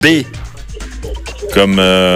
B. Comme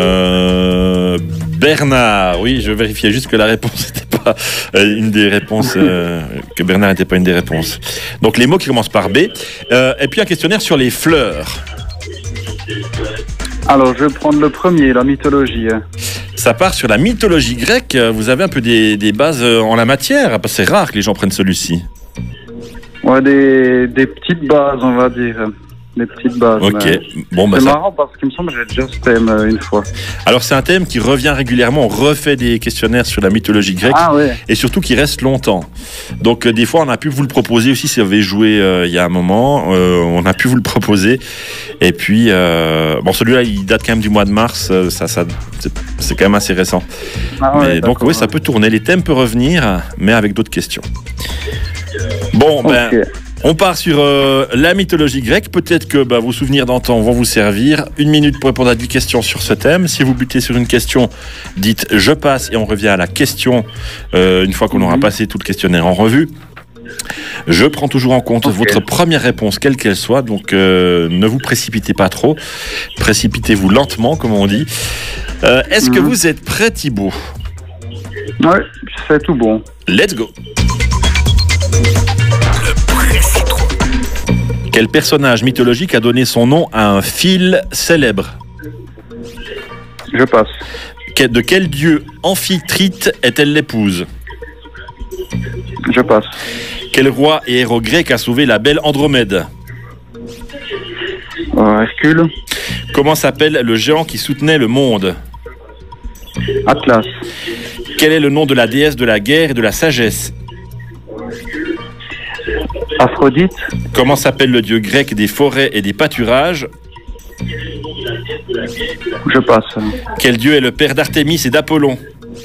Bernard. Oui, je vérifiais juste que la réponse n'était pas une des réponses, que Bernard n'était pas une des réponses. Donc les mots qui commencent par B. Et puis un questionnaire sur les fleurs. Alors, je vais prendre le premier, la mythologie. Ça part sur la mythologie grecque. Vous avez un peu des bases en la matière. C'est rare que les gens prennent celui-ci. Ouais, des petites bases, on va dire. Des petites bases. Ok. Bon, c'est marrant parce qu'il me semble que j'ai déjà ce thème une fois. Alors, c'est un thème qui revient régulièrement. On refait des questionnaires sur la mythologie grecque. Ah, ouais. Et surtout qui reste longtemps. Donc, des fois, on a pu vous le proposer aussi si vous avez joué il y a un moment. On a pu vous le proposer. Et puis, bon, celui-là, il date quand même du mois de mars. C'est quand même assez récent. Ah, ouais, donc, oui, ça peut tourner. Les thèmes peuvent revenir, mais avec d'autres questions. Bon, ben... Okay. On part sur la mythologie grecque. Peut-être que vos souvenirs d'antan vont vous servir. 1 minute pour répondre à 10 questions sur ce thème. Si vous butez sur une question, dites « je passe » et on revient à la question une fois qu'on aura passé tout le questionnaire en revue. Je prends toujours en compte votre première réponse, quelle qu'elle soit. Donc, ne vous précipitez pas trop. Précipitez-vous lentement, comme on dit. Est-ce que vous êtes prêt, Thibaut? Oui, c'est tout bon. Let's go. Quel personnage mythologique a donné son nom à un fil célèbre? Je passe. De quel dieu Amphitrite est-elle l'épouse? Je passe. Quel roi et héros grec a sauvé la belle Andromède? Hercule. Comment s'appelle le géant qui soutenait le monde? Atlas. Quel est le nom de la déesse de la guerre et de la sagesse? Aphrodite. Comment s'appelle le dieu grec des forêts et des pâturages? Je passe. Quel dieu est le père d'Artémis et d'Apollon?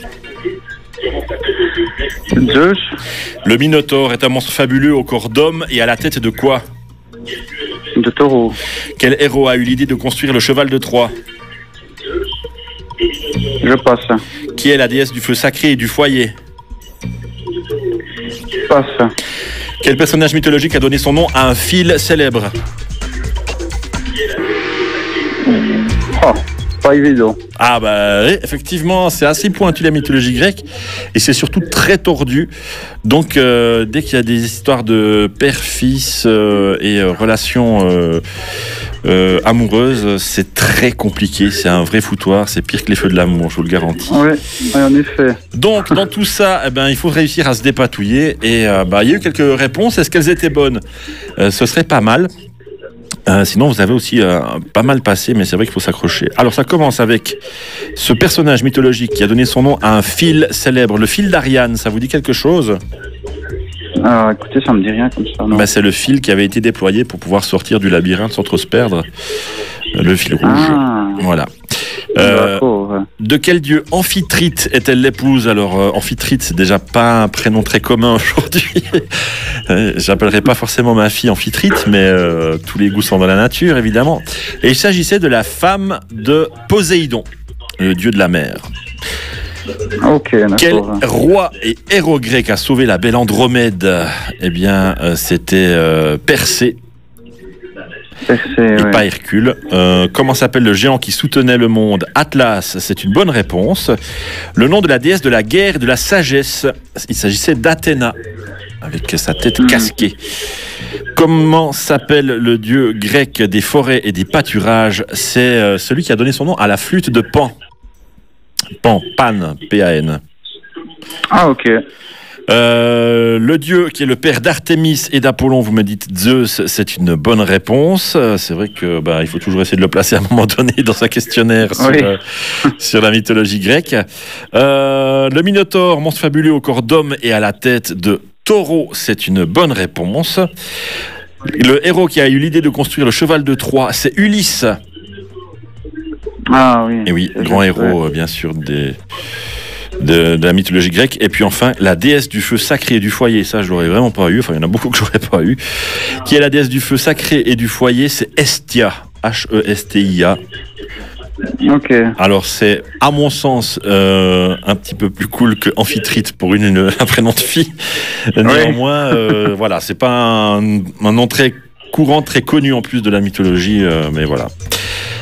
Zeus. Le Minotaure est un monstre fabuleux au corps d'homme et à la tête de quoi? De taureau. Quel héros a eu l'idée de construire le cheval de Troie? Je passe. Qui est la déesse du feu sacré et du foyer? Passe. Quel personnage mythologique a donné son nom à un fil célèbre? Oh, pas évident. Ah oui, effectivement, c'est assez pointu la mythologie grecque et c'est surtout très tordu. Donc dès qu'il y a des histoires de père-fils et relations amoureuses, c'est très compliqué. C'est un vrai foutoir, c'est pire que les feux de l'amour, je vous le garantis. Oui, en effet. Donc dans tout ça, il faut réussir à se dépatouiller et il y a eu quelques réponses. Est-ce qu'elles étaient bonnes? Ce serait pas mal. Sinon, vous avez aussi pas mal passé, mais c'est vrai qu'il faut s'accrocher. Alors, ça commence avec ce personnage mythologique qui a donné son nom à un fil célèbre, le fil d'Ariane. Ça vous dit quelque chose? Écoutez, ça me dit rien comme ça. Non. C'est le fil qui avait été déployé pour pouvoir sortir du labyrinthe sans trop se perdre. Le fil rouge. Voilà. De quel dieu Amphitrite est-elle l'épouse? Alors, Amphitrite, c'est déjà pas un prénom très commun aujourd'hui. J'appellerai pas forcément ma fille Amphitrite, mais tous les goûts sont dans la nature, évidemment. Et il s'agissait de la femme de Poséidon, le dieu de la mer. Ok, d'accord. Quel roi et héros grec a sauvé la belle Andromède? Eh bien, c'était Persée. Et pas Hercule. Comment s'appelle le géant qui soutenait le monde? Atlas, c'est une bonne réponse. Le nom de la déesse de la guerre et de la sagesse, il s'agissait d'Athéna, avec sa tête casquée. Comment s'appelle le dieu grec des forêts et des pâturages? C'est celui qui a donné son nom à la flûte de Pan. Pan, P-A-N. Ah, ok. Le dieu qui est le père d'Artémis et d'Apollon, vous me dites Zeus, c'est une bonne réponse. C'est vrai que il faut toujours essayer de le placer à un moment donné dans un questionnaire sur la mythologie grecque. Le Minotaure, monstre fabuleux au corps d'homme et à la tête de taureau, c'est une bonne réponse. Le héros qui a eu l'idée de construire le cheval de Troie, c'est Ulysse. Ah oui. Et oui, grand héros, bien sûr, de la mythologie grecque. Et puis enfin, la déesse du feu sacré et du foyer. Ça, je l'aurais vraiment pas eu. Enfin, il y en a beaucoup que j'aurais pas eu. Qui est la déesse du feu sacré et du foyer? C'est Hestia. H-E-S-T-I-A. Ok. Alors, c'est, à mon sens, un petit peu plus cool que Amphitrite pour un prénom de fille. Néanmoins, voilà, c'est pas un nom très courant, très connu en plus de la mythologie, mais voilà.